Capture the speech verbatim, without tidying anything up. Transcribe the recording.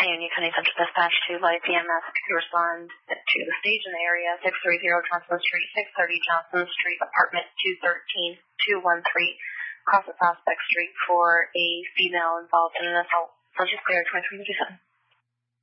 Union County Central Dispatch to light B M S to respond to the station area, six thirty Johnson Street, six thirty Johnson Street, apartment two thirteen, two one three, across the Prospect Street for a female involved in an assault. Subject clear, twenty-three fifty-seven.